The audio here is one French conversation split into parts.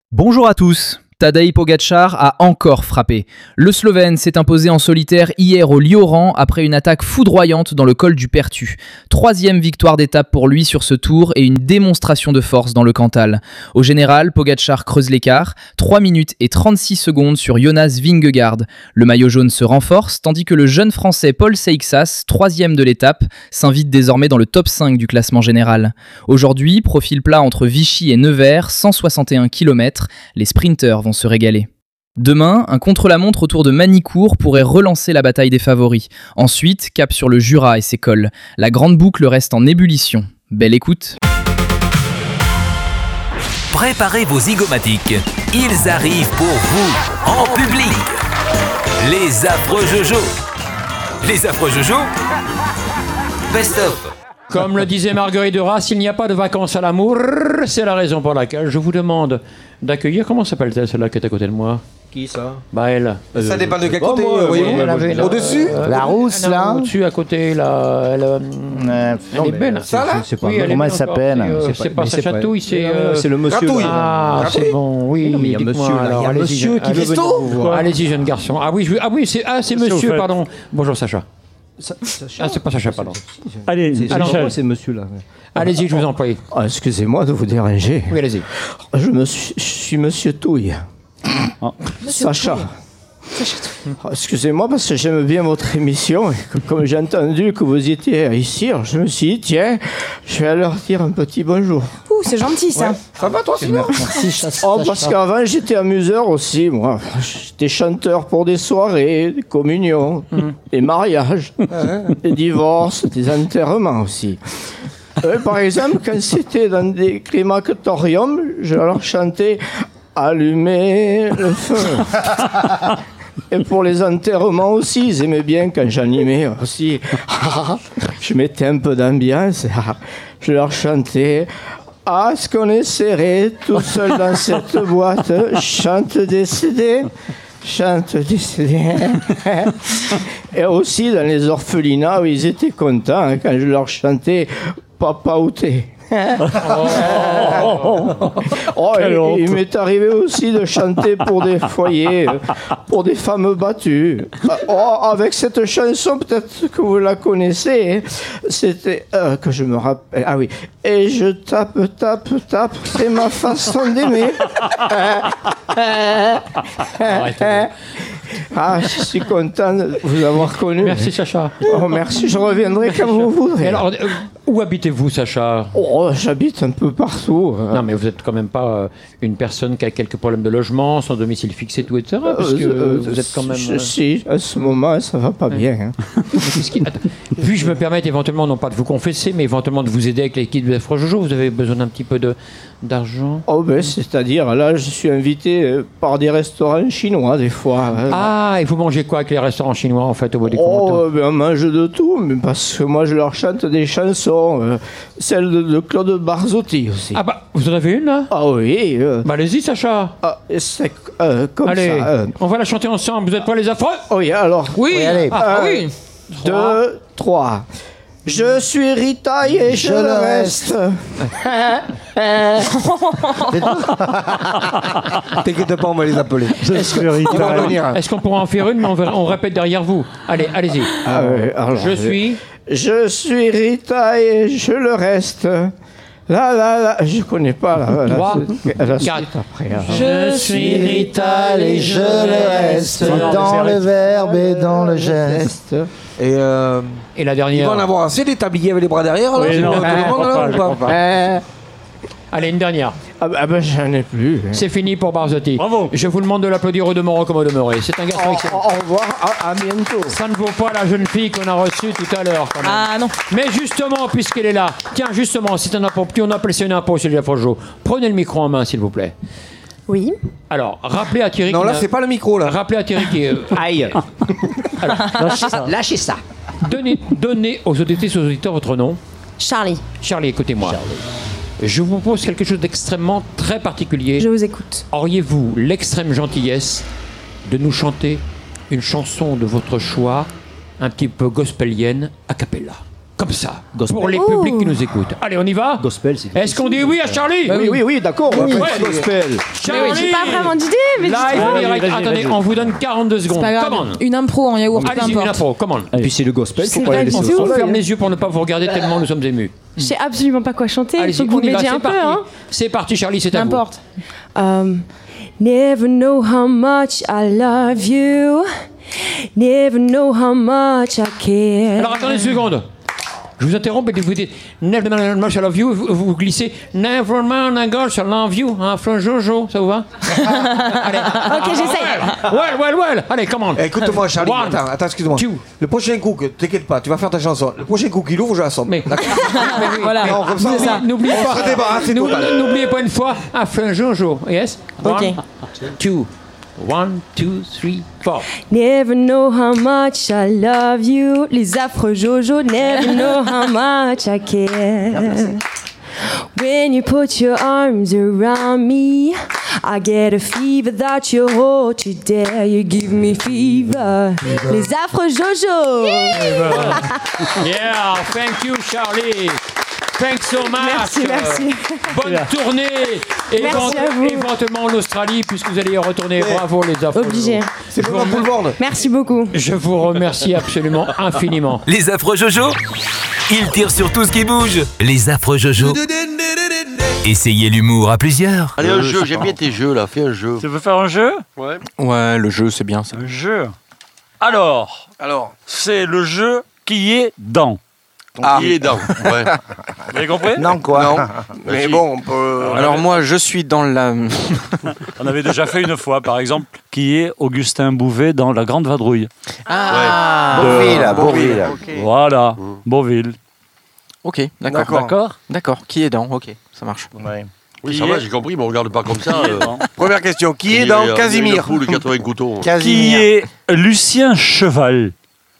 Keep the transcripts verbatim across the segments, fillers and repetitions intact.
Bonjour à tous. Tadej Pogačar a encore frappé. Le Slovène s'est imposé en solitaire hier au Lioran après une attaque foudroyante dans le col du Pertu. Troisième victoire d'étape pour lui sur ce tour et une démonstration de force dans le Cantal. Au général, Pogačar creuse l'écart, trois minutes et trente-six secondes sur Jonas Vingegaard. Le maillot jaune se renforce, tandis que le jeune français Paul Seixas, troisième de l'étape, s'invite désormais dans le top cinq du classement général. Aujourd'hui, profil plat entre Vichy et Nevers, cent soixante et un kilomètres, les sprinteurs vont se régaler. Demain, un contre-la-montre autour de Manicourt pourrait relancer la bataille des favoris. Ensuite, cap sur le Jura et ses cols. La grande boucle reste en ébullition. Belle écoute. Préparez vos zygomatiques. Ils arrivent pour vous, en public. Les affreux Jojo. Les affreux Jojo. Best of. Comme le disait Marguerite Duras, il n'y a pas de vacances à l'amour. C'est la raison pour laquelle je vous demande d'accueillir. Comment s'appelle-t-elle, celle-là qui est à côté de moi? Qui ça? Bah elle. Euh, ça dépend de quel côté. Oh, moi, oui. moi, elle avait, là, Au-dessus euh, La rousse, elle a là Au-dessus, à côté, là. Elle, euh, Euh, elle est belle. Ça, là? Je sais pas Oui, elle est comment elle belle s'appelle. encore. C'est, euh, c'est pas mais sa c'est pas- chatouille, c'est. Non, euh, c'est le monsieur. Gratouille. là. Ah, Gratouille. c'est bon, oui. Non, mais il y a dites-moi, monsieur, là. alors, Il y a allez-y, monsieur jeune- qui veut allez-y. venir vous voir. Allez-y, jeune garçon. Ah oui, je... ah, oui c'est, ah, c'est Qu'est-ce que monsieur, vous pardon. Bonjour, Sacha. Ça- Sacha. Ah, c'est pas Sacha, pardon. Allez, C'est Alors, Michel. moi, c'est monsieur là. Allez-y, je vous en prie. Ah, excusez-moi de vous déranger. Oui, allez-y. Je, me suis, je suis monsieur Touille. Ah. Sacha. Ah, excusez-moi parce que j'aime bien votre émission et que, comme j'ai entendu que vous étiez ici, alors je me suis dit, tiens, je vais leur dire un petit bonjour. Ouh, c'est gentil ça. Ça va toi sinon? Merci, Sacha. Oh, parce qu'avant j'étais amuseur aussi, moi. J'étais chanteur pour des soirées, des communions, des mariages, des divorces, des enterrements aussi. Euh, par exemple, quand c'était dans des crématoriums, je leur chantais « Allumez le feu ». Et pour les enterrements aussi, ils aimaient bien quand j'animais aussi. Je mettais un peu d'ambiance. Je leur chantais « Ah, ce qu'on est serré tout seul dans cette boîte, chante décédé, chante décédé. » Et aussi dans les orphelinats, où ils étaient contents hein, quand je leur chantais « Papa outé ». Oh, il, il m'est arrivé aussi de chanter pour des foyers, euh, pour des femmes battues. Euh, oh, avec cette chanson, peut-être que vous la connaissez, c'était euh, que je me rappelle. Ah oui. Et je tape, tape, tape, c'est ma façon d'aimer. Ah, je suis content de vous avoir connu. Merci, Sacha. Oh, merci, je reviendrai quand vous voudrez. Et alors, euh, où habitez-vous, Sacha? Oh, j'habite un peu partout. hein. Non, mais vous êtes quand même pas euh, une personne qui a quelques problèmes de logement, sans domicile fixe et tout, et cetera. Parce que Euh, euh, vous êtes quand même. je- euh, Si, à ce moment, ça va pas bien. hein. qu'est-ce qui- Attends, puis-je me permettre éventuellement, non pas de vous confesser, mais éventuellement de vous aider avec l'équipe de Affreux Jojo? Vous avez besoin d'un petit peu de, d'argent? Oh, ben, c'est-à-dire, là, je suis invité euh, par des restaurants chinois, des fois. hein. Ah, et vous mangez quoi avec les restaurants chinois, en fait, au bout du compte? Oh, euh, ben, on mange de tout, mais parce que moi, je leur chante des chansons. euh, celle de, de Claude Barzotti aussi. Ah bah, vous en avez une, là? Ah oui. euh, Bah, allez-y, Sacha. ah, c'est euh, comme Allez, ça. euh. on va la chanter ensemble. Vous êtes pas les affreux? Oh, oui, alors. Oui, allez. ah, Un, oui. Deux, trois. Je suis Rita et je, le reste. T'inquiète pas, on va les appeler. Est-ce, que- Ils vont venir. est-ce qu'on pourra en faire une, mais on, verra- on répète derrière vous. Allez, allez-y. Ah, ouais, alors, Je suis... Je suis Rita et je le reste. Là, là, là, je connais pas la, la, Trois, la, la quatre. suite après. hein. Je suis Rital et je le reste. Dans le verbe et dans le geste. Et euh, Et la ils vont en dernière. avoir assez des tabliers avec les bras derrière là, Oui, c'est non, pour tout le monde, là, je ou pas comprends pas. Euh, Allez, une dernière. ah, bah, ah bah, j'en ai plus. hein. C'est fini pour Barzotti. Bravo. Je vous demande de l'applaudir au demeurant comme au demeuré. C'est un garçon Au, excellent. au revoir, à, à bientôt. Ça ne vaut pas la jeune fille qu'on a reçue tout à l'heure, quand même. Ah non. Mais justement, puisqu'elle est là, tiens, justement, c'est un impôt. Plus on appelle ça une impôt, c'est Affreux Jojo. Prenez le micro en main, s'il vous plaît. Oui. Alors, rappelez à Thierry. Non, qui là, n'a- c'est pas le micro, là. Rappelez à Thierry qui est. Aïe. Lâchez ça. Donnez, donnez aux auditrices et aux auditeurs votre nom. Charlie, Charlie, écoutez-moi. Je vous propose quelque chose d'extrêmement très particulier. je vous écoute. Auriez-vous l'extrême gentillesse de nous chanter une chanson de votre choix, un petit peu gospelienne, a cappella? comme ça, Gospel. pour les publics qui nous écoutent. Allez, on y va. Gospel, c'est Est-ce qu'on dit oui à Charlie? Oui, oui, oui, d'accord. on va Oui. faire Gospel. Charlie. J'ai pas vraiment d'idée, mais Live dites-moi. en direct. Vas-y, Attendez, vas-y. on vous donne quarante-deux secondes. C'est pas Come grave. on. Une impro en yaourt, peu Allez-y, une importe. info, come on. Et puis c'est le Gospel, C'est faut pas vrai, les laisser c'est au ouf. On soleil, ferme hein. les yeux pour ne pas vous regarder tellement nous sommes émus. Je sais absolument pas quoi chanter. Il Allez-y, faut que vous on y va, m'aidiez c'est un peu. parti. Hein. C'est parti, Charlie, c'est à vous. N'importe. Um, never know how much I love you. Never know how much I care. Alors attendez une seconde. Je vous interromps et vous dites Never mind, much I love you. Vous, vous glissez Never mind, I got I love you. Hein, Fran Jojo, ça vous va? Allez. Ok, j'essaye. Well, well, well. Allez, come on. Eh, Écoute-moi, Charlie. One, Attends, attends, excuse-moi. two. Le prochain coup, que- t'inquiète pas, tu vas faire ta chanson. Le prochain coup qu'il ouvre, je la somme. Mais- D'accord. Voilà. Non, comme ça, C'est ça. N'oubliez On pas. se débarrasse, c'est n'ou- total. N'oubliez pas une fois à Fran Jojo. Yes? Ok. One, two. One, two, three, four. Never know how much I love you. Les affreux Jojo. Never know how much I care. When you put your arms around me, I get a fever that you hold you dare. You give me fever. Les affreux Jojo. Yeah, thank you, Charlie. Thanks so much. Merci, merci. Bonne tournée. Et Merci à vous. éventuellement en Australie, puisque vous allez y retourner. Bravo, les affreux. Obligé. C'est pour tout le monde. Merci beaucoup. Je vous remercie absolument infiniment. Les affreux Jojo, ils tirent sur tout ce qui bouge. Les affreux Jojo. Essayez l'humour à plusieurs. Allez, un jeu, j'aime bien tes jeux là, fais un jeu. Tu veux faire un jeu? Ouais. Ouais, le jeu, c'est bien ça. Un jeu. Alors, Alors, c'est le jeu qui est dans. Ah. Il est dedans. Ouais. Vous avez compris? non, quoi. Non. Mais si. bon, on peut. Alors moi, je suis dans la... On avait déjà fait une fois, par exemple, qui est Augustin Bouvet dans La Grande Vadrouille. Ah, Beauville, là, Beauville. Voilà, Beauville. Ok, d'accord. D'accord. D'accord? D'accord, qui est dans? Ok, ça marche. Oui, Qui ça va, est- j'ai compris, mais on regarde pas comme ça. euh. Première question. Qui est Il dans euh, Casimir? Une poule, quatre-vingts couteaux. Qui est Lucien Cheval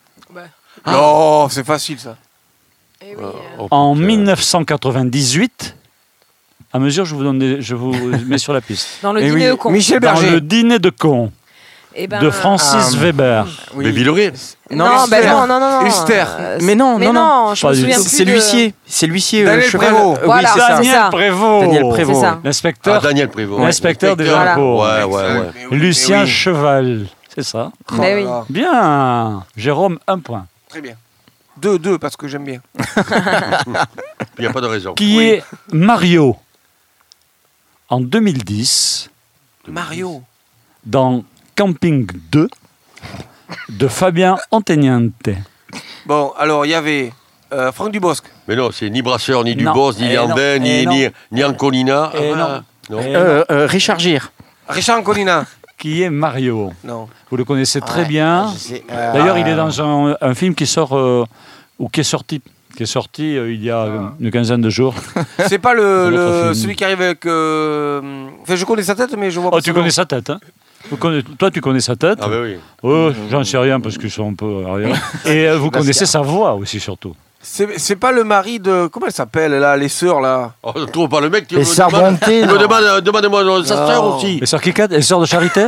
Non, c'est facile ça. Oh, en putain. mille neuf cent quatre-vingt-dix-huit. À mesure, je vous, donne des- je vous mets sur la piste. Dans le Eh dîner oui, au con. Michel Dans Berger. le dîner de con Eh ben, de Francis ah, Weber. Mais Villeray. Non, Non, ben Huster. non, non, non, non. Huster. Euh, Mais non, mais non, non. non, je Pas me du souviens tout. plus C'est de- l'huissier. C'est l'huissier. euh, Daniel cheval. Prévost. Euh, Voilà. oui, c'est ça. c'est Daniel ça. Prévost. Daniel Prévost. C'est ça. Ah, L'inspecteur Daniel Prévost. L'inspecteur des Inspecteur. impôts. Ouais, ouais, ouais. Mais oui, Lucien mais oui. Cheval. C'est ça. Ben oui. Voilà. Bien. Jérôme, un point. Très bien. Deux, deux, parce que j'aime bien. Il n'y a pas de raison. Qui est Mario en deux mille dix Mario. dans Camping deux de Fabien Anteniente. Bon, alors il y avait euh, Franck Dubosc. Mais non, c'est ni Brasseur, ni Non. Dubos, ni Eh non. Landin, Eh ni, non. ni, ni Anconina. Eh Ah, non. non. Eh Euh, euh, Richard Gere. Richard Colina. Qui est Mario. Non. Vous le connaissez très Ouais, bien. je sais, euh, D'ailleurs, il est dans un, un film qui sort euh, ou qui est sorti, qui est sorti euh, il y a euh, une quinzaine de jours. C'est pas le, Un autre le- film. celui qui arrive avec. euh, Enfin, je connais sa tête, mais je vois pas. Oh, tu son connais nom. sa tête, hein? Vous connaissez- Toi, tu connais sa tête. Ah, ben oui. Oh, j'en sais rien parce qu'ils sont un peu arrière. Et euh, vous connaissez sa voix aussi, surtout. C'est c'est pas le mari de. Comment elle s'appelle là, les sœurs là? Oh, je trouve pas le mec qui Les me demande. Sarbonté, Il me non. demande, demande-moi sa Non. sœur aussi. Les sœurs Kikat, les sœurs de charité.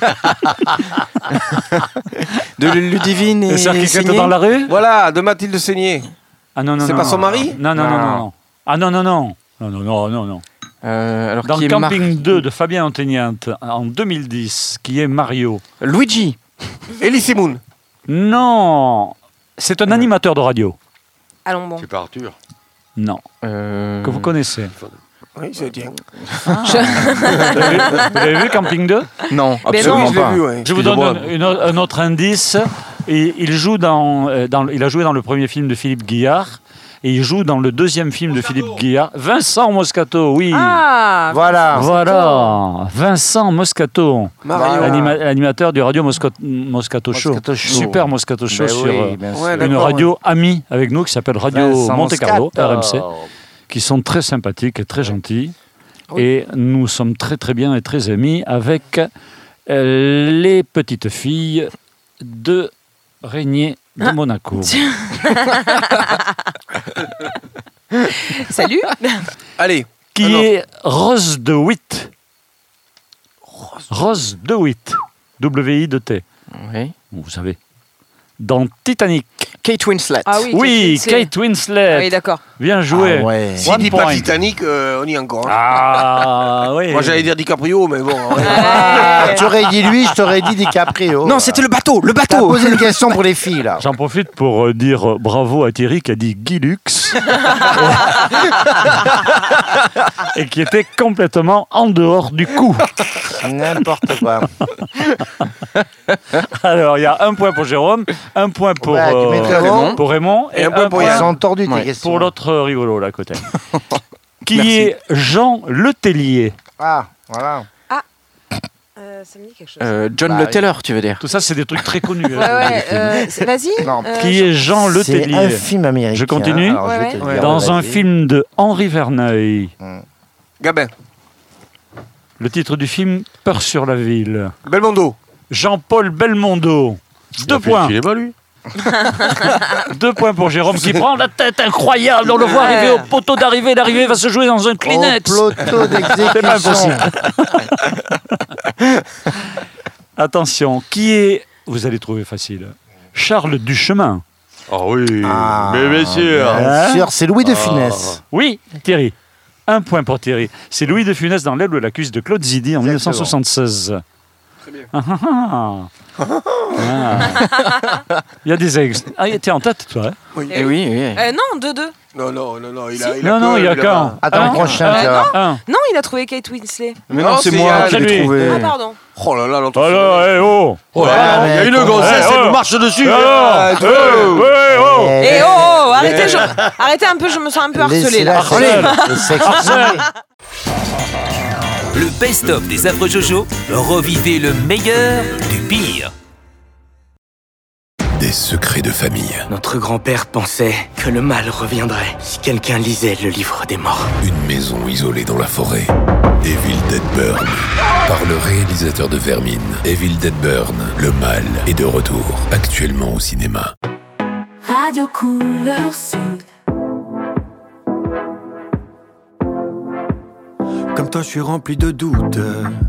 De Ludivine et Les sœurs Kikat Signé. dans la rue. Voilà, de Mathilde Seigné. Ah non, non, C'est non, pas non. son mari? Non, non, non, non, Non. non. Ah non, non, non. Non, non, non, non, non. Euh, alors Dans qui est Mar- Camping deux de Fabien Anteniente en deux mille dix, qui est Mario. Luigi. Elie Semoun. Non, c'est un animateur de radio. Allons bon. C'est pas Arthur. Non, Euh, que vous connaissez. Oui, c'est bien. Vous avez vu, vous avez vu Camping deux? Non, Mais absolument Oui, je l'ai pas. vu, ouais. Je vous donne Excusez-moi. un, une autre- un autre indice. Et il, joue dans, euh, dans- il a joué dans le premier film de Philippe Guillard. Et il joue dans le deuxième film de Philippe Guillard. Vincent Moscato, oui. Ah Voilà. Voilà, Vincent Moscato, Mario. l'anima- l'animateur du Radio Moscato, Moscato Show. Moscato Show. Super Moscato Show Ben sur oui, euh, bien sûr. Ouais, une d'accord, radio amie avec nous qui s'appelle Radio Vincent Monte Carlo, Moscato. R M C, qui sont très sympathiques et très gentils. Et nous sommes très très bien et très amis avec euh, les petites filles de Régnier de Monaco. Salut. Allez. Qui Alors. est Rose de Witt. Rose de Witt. W I T T. Oui. Vous savez. Dans Titanic. Kate Winslet. Ah oui, Oui, Kate Winslet. Kate Winslet. Ah oui, d'accord. Bien joué. Ah ouais. Si One dit point. pas Titanic, euh, on y est encore. hein. Ah, oui. Moi j'allais dire DiCaprio, mais bon. ouais. Ah, tu aurais dit lui, je t'aurais dit DiCaprio. Non, c'était le bateau, le T'as bateau. posé une question pour les filles, là. J'en profite pour euh, dire euh, bravo à Thierry qui a dit Guy Lux et qui était complètement en dehors du coup. N'importe quoi. Alors, il y a un point pour Jérôme, un point pour, Ouais, tu euh, mettrais Raymond. pour Raymond Et un point pour Ils Yann. sont tordus, tes Ouais. questions. pour l'autre rigolo là à côté. Qui Merci. est Jean Letellier. Ah, voilà. Euh, ça me dit quelque chose. Euh, John Bah, Le oui. Taylor, tu veux dire. Tout ça, c'est des trucs très connus. Ouais, ouais. euh, c'est- Vas-y. Non. euh, Qui est Jean C'est un Letellier. film américain. Je continue Alors, je vais Ouais, te le ouais. dire, Dans un vas-y. film de Henri Verneuil. Gabin. Le titre du film Peur sur la ville. Belmondo. Jean-Paul Belmondo. Deux points. Il est pas lui. Deux points pour Jérôme qui prend la tête incroyable. On le voit Ouais. arriver au poteau d'arrivée. L'arrivée va se jouer dans un Kleenex. Au plateau d'exécution. C'est pas impossible. Attention, qui est, vous allez trouver facile, Charles Duchemin. Ah oui, Ah, mais bien sûr. Bien sûr, c'est Louis de Ah. Funès. Oui, Thierry. Un point pour Thierry. C'est Louis de Funès dans L'aile ou la cuisse de Claude Zidi en mille neuf cent soixante-seize. Très bien. Ah, ah, ah. Ah. Il y a des ex. Ah, t'es en tête, toi. Hein Eh oui, oui. Euh, non, deux deux. Non, non, non, non, il Si. a, il a non, non, que- il y a il a qu'un. pas- Attends, Un. le prochain, Euh, tu vois. Un. Non, il a trouvé Kate Winslet. Mais Non, non, c'est c'est moi Yann. qui l'ai Lui. trouvé. Ah, pardon. Oh là là, l'autre. Alors, eh, oh. Oh là Ouais, là, il y a mais une comment- grossesse, Eh, elle oh. me marche dessus. Alors, Ah, eh, toi. ouais, oh. Eh, Eh oh, oh, arrêtez, je... arrêtez un peu, je me sens un peu harcelée là. laissez-la Harcelée. laisser s'exprimer. Le best-of des affreux Jojo, revivez le meilleur du pire. Des secrets de famille. Notre grand-père pensait que le mal reviendrait si quelqu'un lisait le livre des morts. Une maison isolée dans la forêt. Evil Dead Burn. Par le réalisateur de Vermine. Evil Dead Burn. Le mal est de retour. Actuellement au cinéma. Radio Couleur Sud. Comme toi, je suis rempli de doutes.